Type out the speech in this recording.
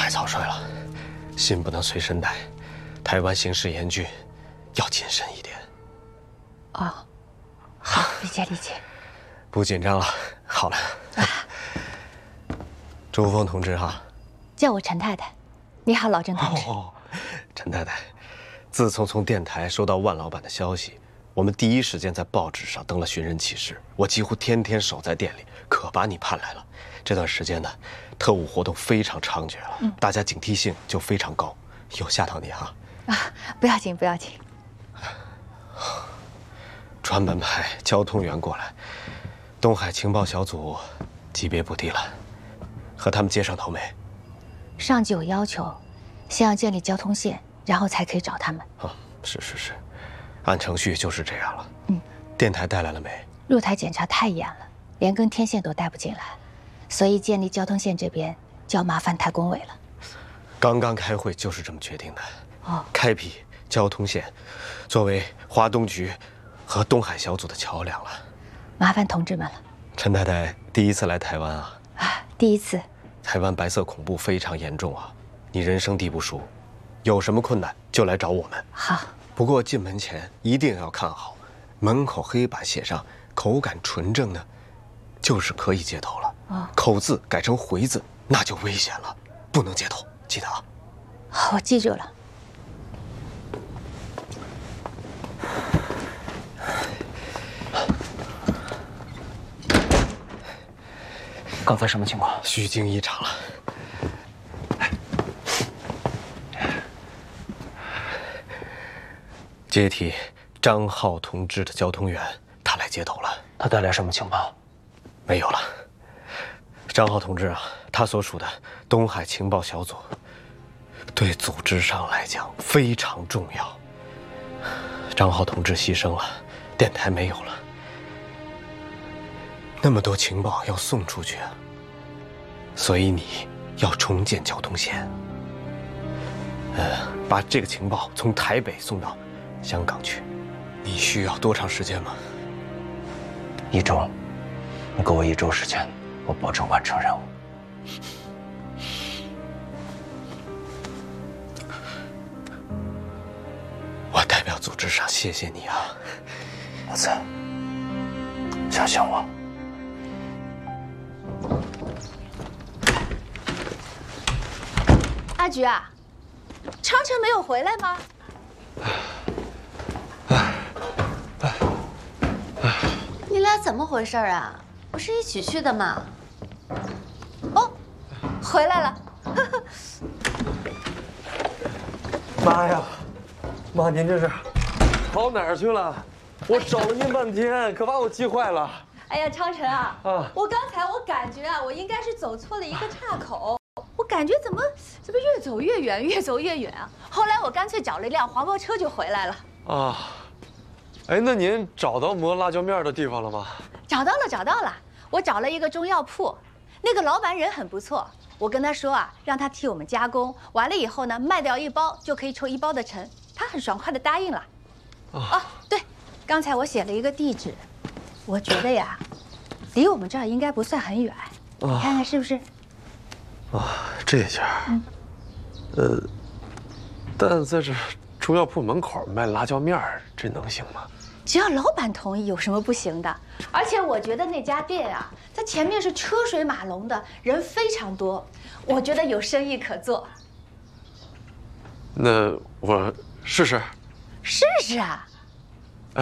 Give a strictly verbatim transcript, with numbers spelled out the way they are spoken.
太早睡了，信不能随身带。台湾形势严峻，要谨慎一点。 哦，好，理解理解。 不紧张了，好了。啊、周峰同志哈， 叫我陈太太。你好，老郑同志。 哦，陈太太，自从从电台收到万老板的消息，我们第一时间在报纸上登了寻人启事。我几乎天天守在店里，可把你盼来了。这段时间呢，特务活动非常猖獗了，嗯、大家警惕性就非常高，有吓到你哈？ 啊，不要紧，不要紧。 专门派交通员过来，东海情报小组级别不低了，和他们接上头没？ 上级有要求，先要建立交通线，然后才可以找他们。 哦，是是是，按程序就是这样了。 嗯， 电台带来了没？ 路台检查太严了，连根天线都带不进来，所以建立交通线这边就要麻烦台工委了。 刚刚开会就是这么决定的。 哦， 开辟交通线，作为华东局和东海小组的桥梁了。 麻烦同志们了。 陈太太第一次来台湾啊？ 啊，第一次。 台湾白色恐怖非常严重啊，你人生地不熟，有什么困难就来找我们。 好。 不过进门前一定要看好，门口黑板写上口感纯正呢，就是可以接头了。哦，口字改成回字，那就危险了，不能接头，记得啊。 好，我记住了。 刚才什么情况？ 虚惊一场了。接替张浩同志的交通员，他来接头了。 他带来什么情报？ 没有了。张浩同志啊，他所属的东海情报小组，对组织上来讲非常重要。张浩同志牺牲了，电台没有了。那么多情报要送出去啊，所以你要重建交通线，呃，把这个情报从台北送到香港去。你需要多长时间吗？ 一周，你给我一周时间，我保证完成任务。 我代表组织上谢谢你啊， 老子，相信我。 阿菊啊，昌城没有回来吗？ 你俩怎么回事啊？不是一起去的吗？ 哦，回来了。 妈呀，妈，您这是跑哪儿去了？我找了您半天，可把我急坏了。 哎呀，昌城啊， 啊， 我刚才我感觉啊，我应该是走错了一个岔口。我感觉怎么怎么越走越远，越走越远啊！后来我干脆找了一辆黄包车就回来了。 啊，哎，那您找到磨辣椒面的地方了吗？ 找到了，找到了。我找了一个中药铺，那个老板人很不错。我跟他说啊，让他替我们加工，完了以后呢，卖掉一包就可以抽一包的成。他很爽快的答应了。哦，对，刚才我写了一个地址，我觉得呀，离我们这儿应该不算很远，你看看是不是？ 啊，这家，嗯，呃，但在这中药铺门口卖辣椒面儿，这能行吗？ 只要老板同意，有什么不行的？而且我觉得那家店啊，它前面是车水马龙的，人非常多，我觉得有生意可做。 那我试试。 试试啊！